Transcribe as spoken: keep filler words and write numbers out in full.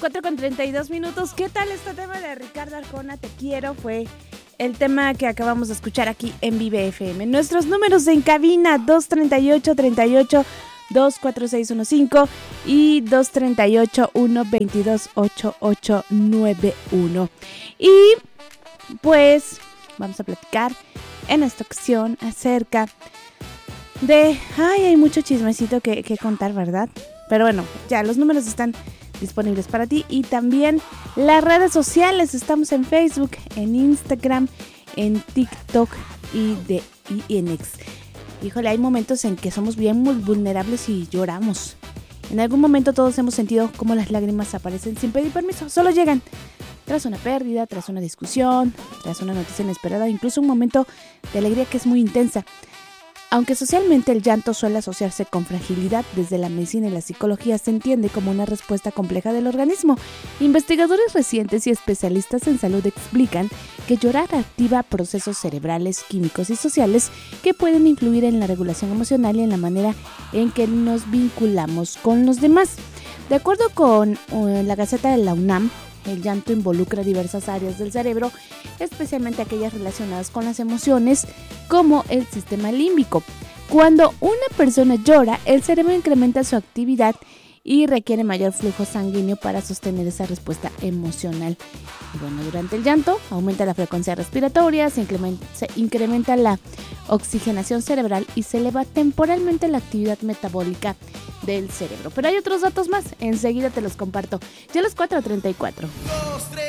cuatro con treinta y dos minutos. ¿Qué tal este tema de Ricardo Arjona? Te quiero, fue el tema que acabamos de escuchar aquí en Vive F M. Nuestros números en cabina: dos treinta y ocho, treinta y ocho, dos cuatro seis uno cinco y dos treinta y ocho, uno veintidós, ochenta y ocho noventa y uno. Y pues vamos a platicar en esta ocasión acerca de... Ay, hay mucho chismecito que, que contar, ¿verdad? Pero bueno, ya los números están disponibles para ti. Y también las redes sociales. Estamos en Facebook, en Instagram, en TikTok y, de, y en X. Híjole, hay momentos en que somos bien vulnerables y lloramos. En algún momento todos hemos sentido cómo las lágrimas aparecen sin pedir permiso. Solo llegan tras una pérdida, tras una discusión, tras una noticia inesperada, incluso un momento de alegría que es muy intensa. Aunque socialmente el llanto suele asociarse con fragilidad, desde la medicina y la psicología se entiende como una respuesta compleja del organismo. Investigadores recientes y especialistas en salud explican que llorar activa procesos cerebrales, químicos y sociales que pueden influir en la regulación emocional y en la manera en que nos vinculamos con los demás. De acuerdo con uh, la Gaceta de la UNAM, el llanto involucra diversas áreas del cerebro, especialmente aquellas relacionadas con las emociones, como el sistema límbico. Cuando una persona llora, el cerebro incrementa su actividad y requiere mayor flujo sanguíneo para sostener esa respuesta emocional. Y bueno, durante el llanto aumenta la frecuencia respiratoria, se incrementa, se incrementa la oxigenación cerebral y se eleva temporalmente la actividad metabólica del cerebro. Pero hay otros datos más, enseguida te los comparto. Ya a las cuatro treinta y cuatro.